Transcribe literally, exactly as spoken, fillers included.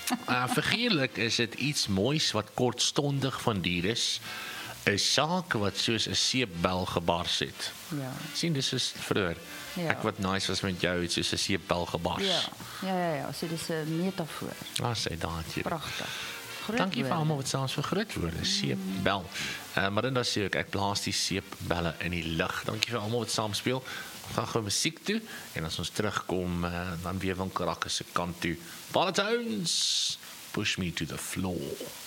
Uh, figuurlik is dit iets moois wat kortstondig van duur is. 'n Saak wat soos 'n seepbel gebars het. Ja. Sien, dis is vroeër. Ja. Ek wat nice was met jou, het soos 'n seepbel gebars. Ja, ja, ja, ja. So dis 'n metafoor. Ah, sê daadjie. Pragtig. Groot Dankie vir woorde. almal wat saams vir groot woorde, seepbel. Uh, maar dan sê ek, ek blaas die seepbelle in die lug. Dankie vir almal wat saam speel. Ons gaan gou musiek toe en as ons terugkom, uh, dan weer Winkel Rakke se kant toe. Balatones, push me to the floor.